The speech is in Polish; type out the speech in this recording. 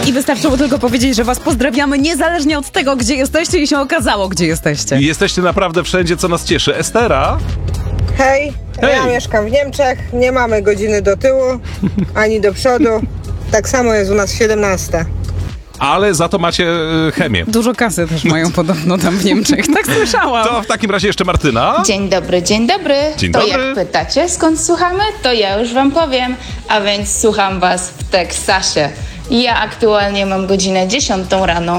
I wystarczyło tylko powiedzieć, że was pozdrawiamy niezależnie od tego, gdzie jesteście i się okazało, gdzie jesteście. Jesteście naprawdę wszędzie, co nas cieszy. Estera? Hej, Hej. ja mieszkam w Niemczech, nie mamy godziny do tyłu, ani do przodu. Tak samo jest u nas 17. Ale za to macie chemię. Dużo kasy też mają podobno tam w Niemczech, tak słyszałam. To w takim razie jeszcze Martyna. Dzień dobry, dzień dobry. Dzień To dobry. jak pytacie, skąd słuchamy, to ja już wam powiem. A więc słucham was w Teksasie. Ja aktualnie mam godzinę 10 rano.